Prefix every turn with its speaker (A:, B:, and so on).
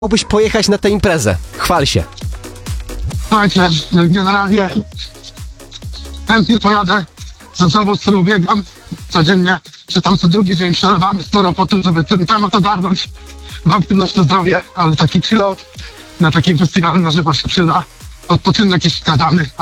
A: Mógłbyś pojechać na tę imprezę. Chwal się.
B: Słuchajcie, generalnie chętnie pojadę ze sobą, z którą biegam codziennie, czy tam co drugi dzień przelewamy sporo po tym, żeby ten temat ogarnąć. Wam na zdrowie, ale taki chillout na takim festiwalu na żywo się przyda. Odpoczynek jakiś wskazany.